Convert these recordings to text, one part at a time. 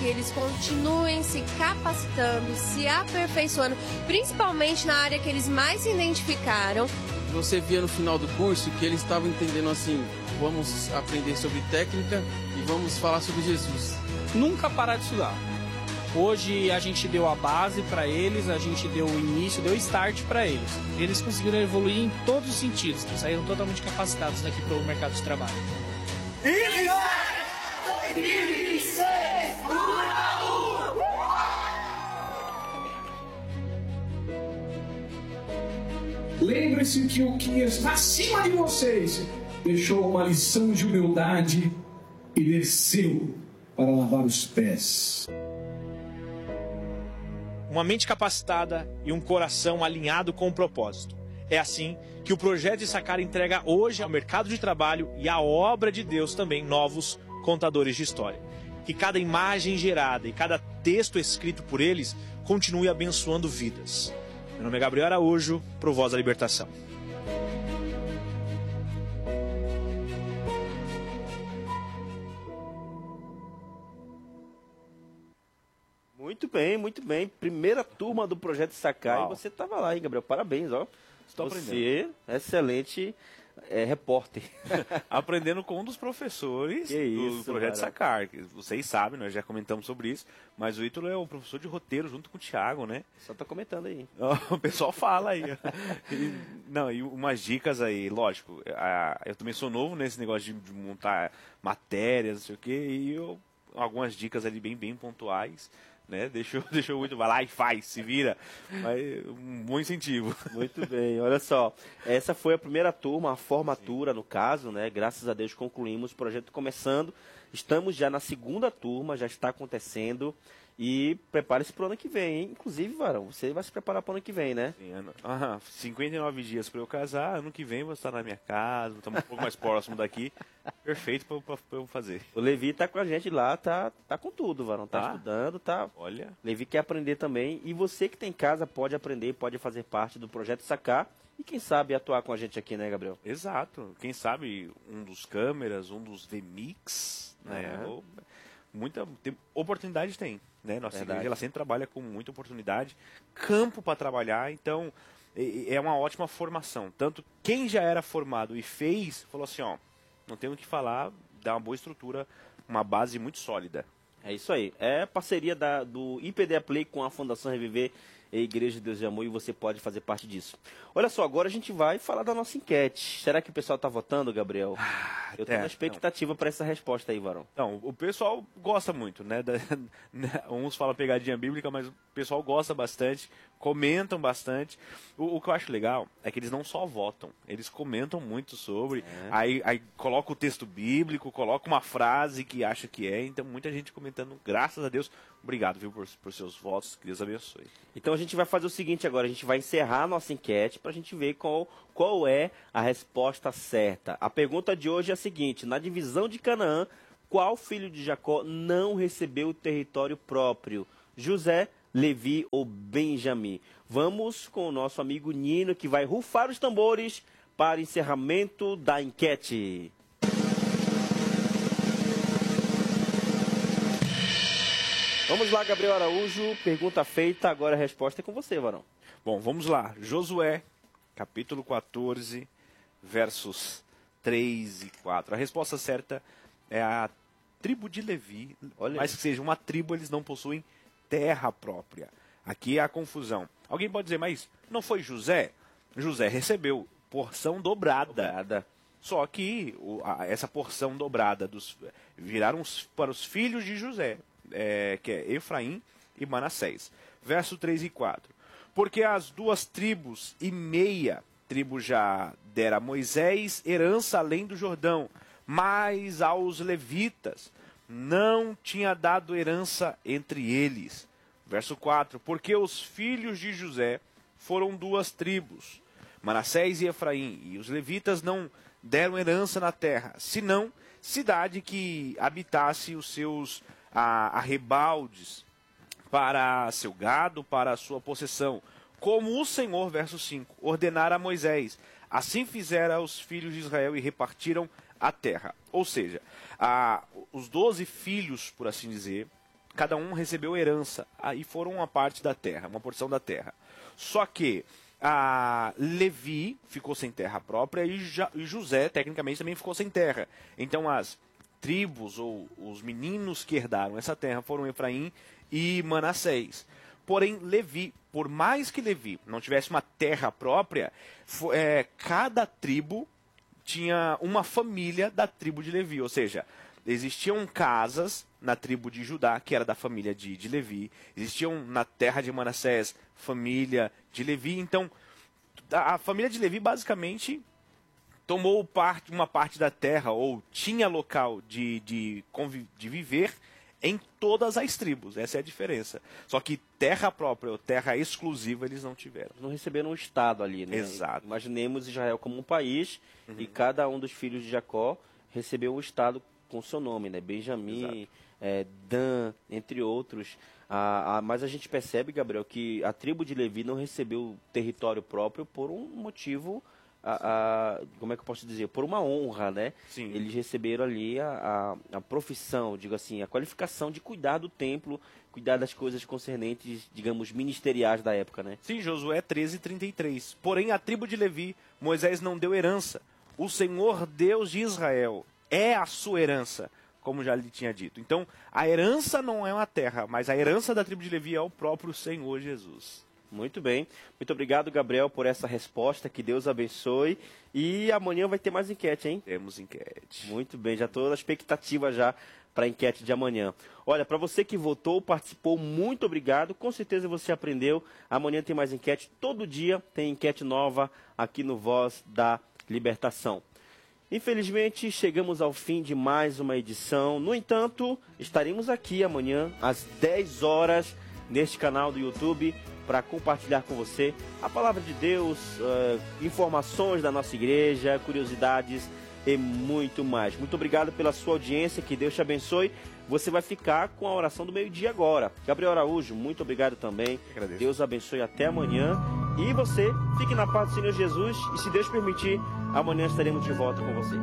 que eles continuem se capacitando, se aperfeiçoando, principalmente na área que eles mais se identificaram. Você via no final do curso que eles estavam entendendo assim, vamos aprender sobre técnica e vamos falar sobre Jesus. Nunca parar de estudar. Hoje a gente deu a base para eles, a gente deu o início, deu o start para eles. Eles conseguiram evoluir em todos os sentidos, saíram totalmente capacitados daqui para o mercado de trabalho. Lembre-se que o que está acima de vocês deixou uma lição de humildade e desceu para lavar os pés. Uma mente capacitada e um coração alinhado com o propósito. É assim que o Projeto Issachar entrega hoje ao mercado de trabalho e à obra de Deus também novos contadores de história. Que cada imagem gerada e cada texto escrito por eles continue abençoando vidas. Meu nome é Gabriel Araújo, pro Voz da Libertação. Muito bem, muito bem. Primeira turma do Projeto Issachar. Uau. E você estava lá, hein, Gabriel? Parabéns, ó. Estou você, excelente repórter. Aprendendo com um dos professores do Projeto Issachar. Vocês sabem, nós já comentamos sobre isso, mas o Ítalo é o professor de roteiro junto com o Thiago, né? Só tá comentando aí. O pessoal fala aí. E umas dicas aí, lógico. Eu também sou novo nesse negócio de montar matérias, não sei o quê, e algumas dicas ali bem pontuais. Né? Deixou muito, vai lá e faz, se vira. Mas, um bom incentivo. Muito bem, olha só. Essa foi a primeira turma, a formatura, no caso, né? Graças a Deus concluímos o projeto começando. Estamos já na segunda turma, já está acontecendo. E prepare-se para o ano que vem, hein? Inclusive, Varão, você vai se preparar para o ano que vem, né? Sim, 59 dias para eu casar, ano que vem vou estar na minha casa, estamos um pouco mais próximo daqui. Perfeito para eu fazer. O Levi tá com a gente lá, tá com tudo, Varão. Tá estudando, tá. Olha. Levi quer aprender também. E você que tem em casa pode aprender, pode fazer parte do Projeto Issachar. E quem sabe atuar com a gente aqui, né, Gabriel? Exato. Quem sabe um dos câmeras, um dos VMix, né? Muita oportunidade tem, né? Nossa igreja ela sempre trabalha com muita oportunidade, campo para trabalhar, então é uma ótima formação. Tanto quem já era formado e fez, falou assim, ó, não tem o que falar, dá uma boa estrutura, uma base muito sólida. É isso aí. É parceria do IPDA Play com a Fundação Reviver e Igreja de Deus de Amor, e você pode fazer parte disso. Olha só, agora a gente vai falar da nossa enquete. Será que o pessoal está votando, Gabriel? Eu estou na expectativa para essa resposta aí, Varão. Então, o pessoal gosta muito, né? Uns falam pegadinha bíblica, mas o pessoal gosta bastante, comentam bastante. O que eu acho legal é que eles não só votam, eles comentam muito sobre, aí coloca o texto bíblico, coloca uma frase que acha que é, então muita gente comentando, graças a Deus. Obrigado, viu, por seus votos, que Deus abençoe. Então a gente vai fazer o seguinte agora, a gente vai encerrar a nossa enquete para a gente ver qual é a resposta certa. A pergunta de hoje é a seguinte: na divisão de Canaã, qual filho de Jacó não recebeu o território próprio? José, Levi ou Benjamim? Vamos com o nosso amigo Nino, que vai rufar os tambores para encerramento da enquete. Vamos lá, Gabriel Araújo, pergunta feita, agora a resposta é com você, Varão. Bom, vamos lá. Josué, capítulo 14, versos 3 e 4. A resposta certa é a tribo de Levi. Olha, mas que seja uma tribo, eles não possuem terra própria. Aqui é a confusão. Alguém pode dizer, mas não foi José? José recebeu porção dobrada. Só que essa porção dobrada viraram para os filhos de José, que é Efraim e Manassés. Verso 3 e 4. Porque as 2 tribos e meia tribo já dera a Moisés herança além do Jordão, mas aos levitas não tinha dado herança entre eles. Verso 4. Porque os filhos de José foram 2 tribos, Manassés e Efraim, e os levitas não deram herança na terra, senão cidade que habitasse os seus arrebaldes para seu gado, para a sua possessão, como o Senhor, verso 5, ordenara a Moisés. Assim fizeram os filhos de Israel e repartiram a terra. Ou seja, os 12 filhos, por assim dizer, cada um recebeu herança, aí foram uma parte da terra, uma porção da terra. Só que a Levi ficou sem terra própria e José, tecnicamente, também ficou sem terra. Então as tribos ou os meninos que herdaram essa terra foram Efraim e Manassés. Porém, Levi, por mais que Levi não tivesse uma terra própria, cada tribo tinha uma família da tribo de Levi, ou seja, existiam casas na tribo de Judá, que era da família de Levi, existiam na terra de Manassés, família de Levi. Então, a família de Levi basicamente tomou uma parte da terra, ou tinha local de viver em todas as tribos. Essa é a diferença. Só que terra própria ou terra exclusiva eles não tiveram. Não receberam um estado ali, né? Exato. Imaginemos Israel como um país, e cada um dos filhos de Jacó recebeu um estado com seu nome, né? Benjamim, Dan, entre outros. Mas a gente percebe, Gabriel, que a tribo de Levi não recebeu território próprio por um motivo, como é que eu posso dizer? Por uma honra, né? Sim. Eles receberam ali a profissão, digo assim, a qualificação de cuidar do templo, cuidar das coisas concernentes, digamos, ministeriais da época, né? Sim, Josué 13:33. Porém, a tribo de Levi, Moisés não deu herança. O Senhor Deus de Israel é a sua herança, como já lhe tinha dito. Então, a herança não é uma terra, mas a herança da tribo de Levi é o próprio Senhor Jesus. Muito bem. Muito obrigado, Gabriel, por essa resposta. Que Deus abençoe. E amanhã vai ter mais enquete, hein? Temos enquete. Muito bem, já estou na expectativa já para a enquete de amanhã. Olha, para você que votou, participou, muito obrigado. Com certeza você aprendeu. Amanhã tem mais enquete. Todo dia tem enquete nova aqui no Voz da Libertação. Infelizmente, chegamos ao fim de mais uma edição. No entanto, estaremos aqui amanhã às 10 horas neste canal do YouTube para compartilhar com você a palavra de Deus, informações da nossa igreja, curiosidades e muito mais. Muito obrigado pela sua audiência, que Deus te abençoe. Você vai ficar com a oração do meio-dia agora. Gabriel Araújo, muito obrigado também. Agradeço. Deus abençoe até amanhã. E você, fique na paz do Senhor Jesus. E se Deus permitir, amanhã estaremos de volta com você.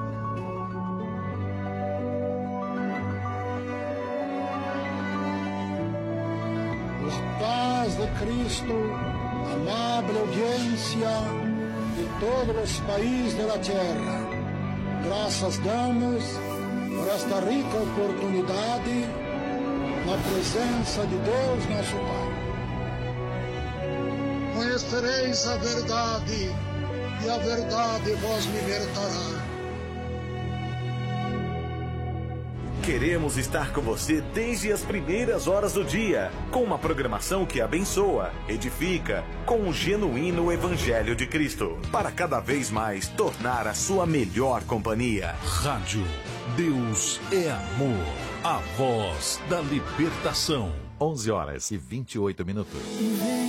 La paz de Cristo, amable audiencia de todos los países de la tierra. Graças damos por esta rica oportunidade na presença de Deus, nosso Pai. Conhecereis a verdade, e a verdade vos libertará. Queremos estar com você desde as primeiras horas do dia, com uma programação que abençoa, edifica, com o genuíno Evangelho de Cristo, para cada vez mais tornar a sua melhor companhia. Rádio Deus é Amor, a voz da libertação. 11h28.